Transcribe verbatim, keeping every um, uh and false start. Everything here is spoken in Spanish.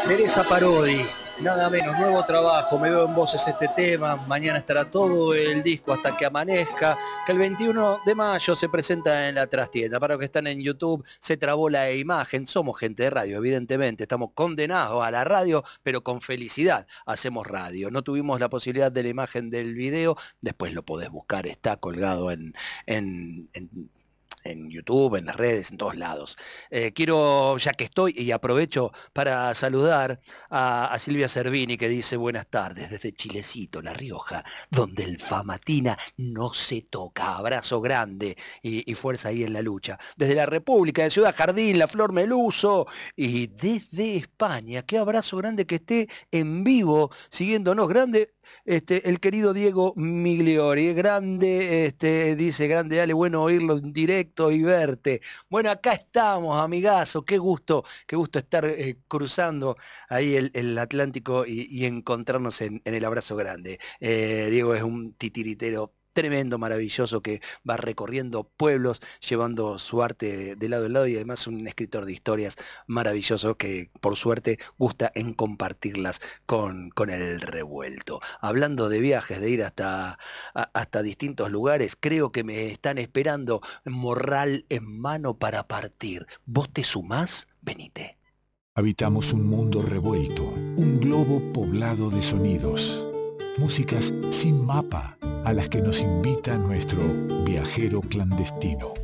Teresa Parodi, nada menos, nuevo trabajo, Me veo en voces este tema, mañana estará todo el disco hasta que amanezca, que el veintiuno de mayo se presenta en la trastienda. Para los que están en YouTube, se trabó la imagen, somos gente de radio, evidentemente, estamos condenados a la radio, pero con felicidad hacemos radio. No tuvimos la posibilidad de la imagen del video, después lo podés buscar, está colgado en... en, en en YouTube, en las redes, en todos lados. Eh, quiero, ya que estoy, y aprovecho para saludar a, a Silvia Cervini, que dice buenas tardes desde Chilecito, La Rioja, donde el Famatina no se toca. Abrazo grande y, y fuerza ahí en la lucha. Desde la República de Ciudad Jardín, La Flor Meluso, y desde España, qué abrazo grande que esté en vivo, siguiéndonos, grande. Este, el querido Diego Migliori, grande, este, dice, grande, dale, bueno oírlo en directo y verte. Bueno, acá estamos, amigazo, qué gusto, qué gusto estar eh, cruzando ahí el, el Atlántico y, y encontrarnos en, en el abrazo grande. Eh, Diego es un titiritero tremendo, maravilloso, que va recorriendo pueblos, llevando su arte de lado en lado y además un escritor de historias maravilloso que por suerte gusta en compartirlas con, con el revuelto. Hablando de viajes, de ir hasta, a- hasta distintos lugares, creo que me están esperando morral en mano para partir. ¿Vos te sumás? Venite. Habitamos un mundo revuelto, un globo poblado de sonidos, músicas sin mapa a las que nos invita nuestro viajero clandestino.